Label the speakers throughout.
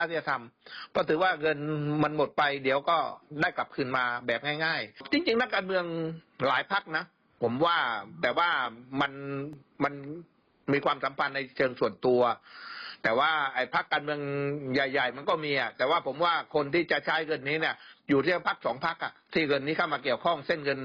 Speaker 1: ที่จะทำเพราะถือว่าเงินมันหมดไปเดี๋ยวก็ได้กลับคืนมาแบบง่ายๆจริงๆนักการเมืองหลายพรรคนะผมว่าแต่ว่ามันมีความสัมพันธ์ในเชิงส่วนตัวแต่ว่าไอ้พรรคการเมืองใหญ่ๆมันก็มีอ่ะแต่ว่าผมว่าคนที่จะใช้เงินนี้เนี่ยอยู่ที่พรรคสองพรรคอ่ะที่เงินนี้เข้ามาเกี่ยวข้องเส้นเงิน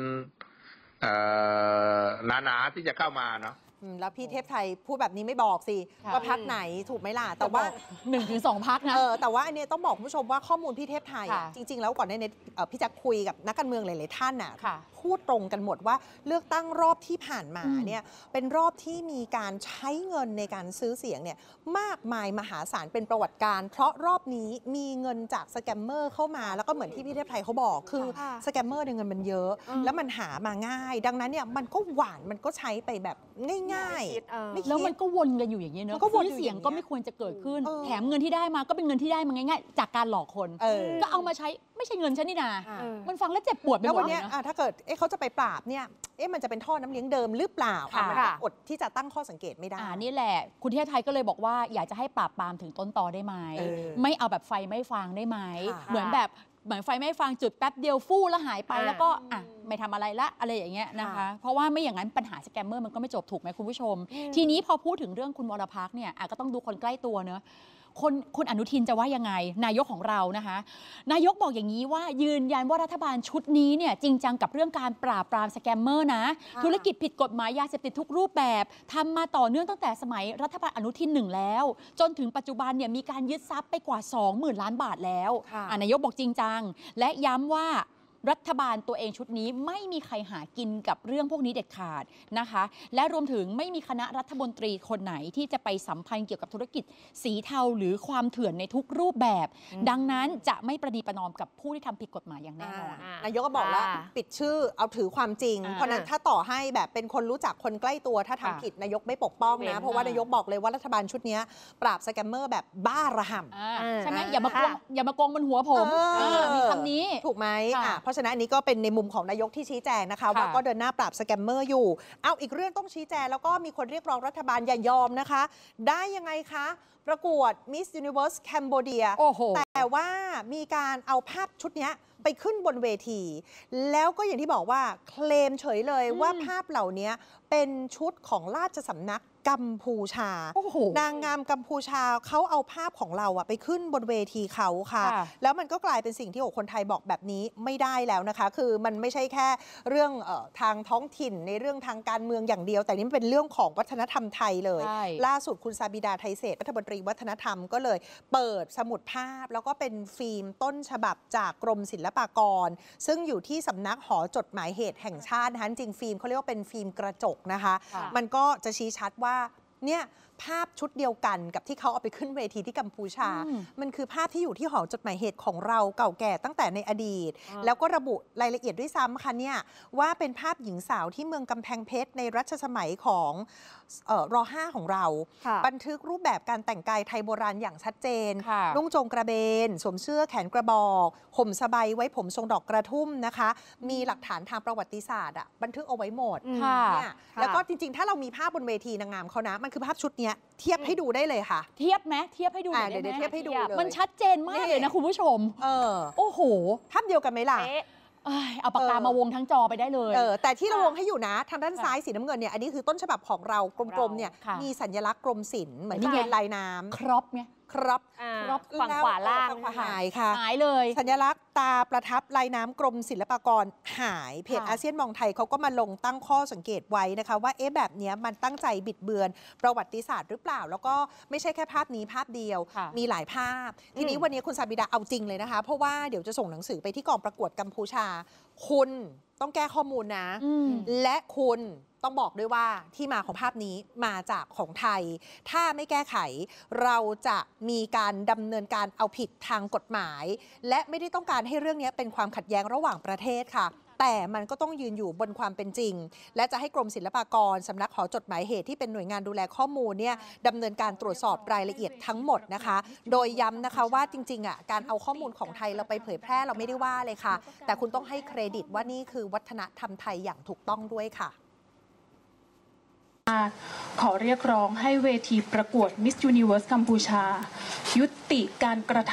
Speaker 1: หนาๆที่จะเข้ามาเนาะ
Speaker 2: แล้วพี่เทพไทยพูดแบบนี้ไม่บอกสิว่าพรรคไหนถูกไหมล่ะแต่ว่า
Speaker 3: 1-2 พรรคนะ
Speaker 2: แต่ว่าอันนี้ต้องบอกคุณผู้ชมว่าข้อมูลพี่เทพไทยจริงๆแล้วก่อนในพี่จะคุยกับนักการเมืองหลายๆท่านน่ะพูดตรงกันหมดว่าเลือกตั้งรอบที่ผ่านมาเนี่ยเป็นรอบที่มีการใช้เงินในการซื้อเสียงเนี่ยมากมายมหาศาลเป็นประวัติการเพราะรอบนี้มีเงินจากสแกมเมอร์เข้ามาแล้วก็เหมือนที่พี่เทพไทยเขาบอกคือสแกมเมอร์เนี่ยเงินมันเยอะแล้วมันหามาง่ายดังนั้นเนี่ยมันก็หวานมันก็ใช้ไปแบบง่ายๆ
Speaker 3: แล้วมันก็วนกันอยู่อย่างนี้เนอะซื้อเสียงก็ไม่ควรจะเกิดขึ้นแถมเงินที่ได้มาก็เป็นเงินที่ได้มาง่ายๆจากการหลอกคนก็เอามาใช้ไม่ใช่เงินฉันนี่นามันฟังแล้วเจ็บปวดไปหมดเลยนะ
Speaker 2: ถ้าเกิดเขาจะไปปราบเนี่ยมันจะเป็นท่อน้ำเลี้ยงเดิมหรือเปล่ามันก็อดที่จะตั้งข้อสังเกตไม่ได้
Speaker 3: นี่แหละคุณเทพไทยก็เลยบอกว่าอยากจะให้ปราบปรามถึงต้นตอได้ไหมไม่เอาแบบไฟไม่ฟางได้ไหมเหมือนไฟไม่ฟางจุดแป๊บเดียวฟู่แล้วหายไปแล้วก็ไม่ทำอะไรละอะไรอย่างเงี้ยนะคะเพราะว่าไม่อย่างนั้นปัญหาสแกมเมอร์มันก็ไม่จบถูกไหมคุณผู้ชมทีนี้พอพูดถึงเรื่องคุณวรพักษ์เนี่ยก็ต้องดูคนใกล้ตัวเนอะคุณอนุทินจะว่ายังไงนายกของเรานะคะนายกบอกอย่างนี้ว่ายืนยันว่ารัฐบาลชุดนี้เนี่ยจริงจังกับเรื่องการปราบปรามสแกมเมอร์นะธุรกิจผิดกฎหมายยาเสพติดทุกรูปแบบทำมาต่อเนื่องตั้งแต่สมัยรัฐบาลอนุทิน1แล้วจนถึงปัจจุบันเนี่ยมีการยึดทรัพย์ไปกว่า 20,000 ล้านบาทแล้วนายกบอกจริงจังและย้ำว่ารัฐบาลตัวเองชุดนี้ไม่มีใครหากินกับเรื่องพวกนี้เด็ดขาดนะคะและรวมถึงไม่มีคณะรัฐมนตรีคนไหนที่จะไปสัมพันธ์เกี่ยวกับธุรกิจสีเทาหรือความเถื่อนในทุกรูปแบบดังนั้นจะไม่ประนีประนอมกับผู้ที่ทำผิดกฎหมายอย่างแน่นอน
Speaker 2: นายกก็บอกแล้วปิดชื่อเอาถือความจริงเพราะนั้นถ้าต่อให้แบบเป็นคนรู้จักคนใกล้ตัวถ้าทำผิดนายกไม่ปกป้องนะเพราะว่านายกบอกเลยว่ารัฐบาลชุดนี้ปราบสแกมเมอร์แบบบ้าระห่
Speaker 3: ำใช่ไหมอย่ามาโกงบนหัวผมมีคำนี้
Speaker 2: ถูกไหมเพราะฉะนั้นอันนี้ก็เป็นในมุมของนายกที่ชี้แจงนะคะว่าก็เดินหน้าปราบสแกมเมอร์อยู่เอาอีกเรื่องต้องชี้แจงแล้วก็มีคนเรียกร้องรัฐบาลอย่ายอมนะคะได้ยังไงคะประกวด Miss Universe Cambodia แต่ว่ามีการเอาภาพชุดนี้ไปขึ้นบนเวทีแล้วก็อย่างที่บอกว่าเคลมเฉยเลยว่าภาพเหล่านี้เป็นชุดของราชสำนักกัมพูชานางงามกัมพูชาเขาเอาภาพของเราไปขึ้นบนเวทีเขาค่ะแล้วมันก็กลายเป็นสิ่งที่คนไทยบอกแบบนี้ไม่ได้แล้วนะคะคือมันไม่ใช่แค่เรื่องทางท้องถิ่นในเรื่องทางการเมืองอย่างเดียวแต่นี่เป็นเรื่องของวัฒนธรรมไทยเลยล่าสุดคุณซาบิดาไทยเศรษฐ์รัฐมนตรีวัฒนธรรมก็เลยเปิดสมุดภาพแล้วก็เป็นฟิล์มต้นฉบับจากกรมศิลปากรซึ่งอยู่ที่สำนักหอจดหมายเหตุแห่งชาตินะคะจริงฟิล์มเขาเรียกว่าเป็นฟิล์มกระจกนะคะมันก็จะชี้ชัดว่าเนี่ยภาพชุดเดียวกันกับที่เขาเอาไปขึ้นเวทีที่กัมพูชามันคือภาพที่อยู่ที่หอจดหมายเหตุของเราเก่าแก่ตั้งแต่ในอดีตแล้วก็ระบุรายละเอียดด้วยซ้ำค่ะเนี่ยว่าเป็นภาพหญิงสาวที่เมืองกำแพงเพชรในรัชสมัยของร.5 ของเราบันทึกรูปแบบการแต่งกายไทยโบราณอย่างชัดเจนนุ่งโจงกระเบนสวมเสื้อแขนกระบอกห่มสบายไว้ผมทรงดอกกระทุ่มนะคะมีหลักฐานทางประวัติศาสตร์บันทึกเอาไว้หมดเนี่ยแล้วก็จริงๆถ้าเรามีภาพบนเวทีนางงามเขานะมันคือภาพชุดนี้เทียบให้ดูได้เลยค่ะ
Speaker 3: เทียบไหมเทียบให้ดู
Speaker 2: เดี๋ยวเทียบให้ดูเลย
Speaker 3: มันชัดเจนมากเลยนะคุณผู้ชมโอ้โห
Speaker 2: ภาพเดียวกันไหมล่ะ
Speaker 3: เอาปากกามาวงทั้งจอไปได้เลย
Speaker 2: แต่ที่เราวงให้อยู่นะทางด้านซ้ายสีน้ำเงินเนี่ยอันนี้คือต้นฉบับของเรากลมๆเนี่ยมีสัญลักษณ์กรมศิลป์เหมือนที่เป็นลายน้ำ
Speaker 3: ครบไง
Speaker 2: ครับ
Speaker 3: ฝั่งขวาล่าง
Speaker 2: หายค่ะ
Speaker 3: หายเลย
Speaker 2: สัญลักษณ์ตาประทับลายน้ำกรมศิลปากรหายเพจอาเซียนมองไทยเขาก็มาลงตั้งข้อสังเกตไว้นะคะว่าแบบนี้มันตั้งใจบิดเบือนประวัติศาสตร์หรือเปล่าแล้วก็ไม่ใช่แค่ภาพนี้ภาพเดียวมีหลายภาพทีนี้วันนี้คุณซาบิดาเอาจริงเลยนะคะเพราะว่าเดี๋ยวจะส่งหนังสือไปที่กองประกวดกัมพูชาคุณต้องแก้ข้อมูลนะและคุณต้องบอกด้วยว่าที่มาของภาพนี้มาจากของไทยถ้าไม่แก้ไขเราจะมีการดำเนินการเอาผิดทางกฎหมายและไม่ได้ต้องการให้เรื่องนี้เป็นความขัดแย้งระหว่างประเทศค่ะแต่มันก็ต้องยืนอยู่บนความเป็นจริงและจะให้กรมศิลปากรสำนักหอจดหมายเหตุที่เป็นหน่วยงานดูแลข้อมูลเนี่ยดำเนินการตรวจสอบรายละเอียดทั้งหมดนะคะโดยย้ำนะคะว่าจริงๆการเอาข้อมูลของไทยเราไปเผยแพร่เราไม่ได้ว่าเลยค่ะแต่คุณต้องให้เครดิตว่านี่คือวัฒนธรรมไทยอย่างถูกต้องด้วยค่ะ
Speaker 4: ขอเรียกร้องให้เวทีประกวด Miss Universe กัมพูชายุติการกระท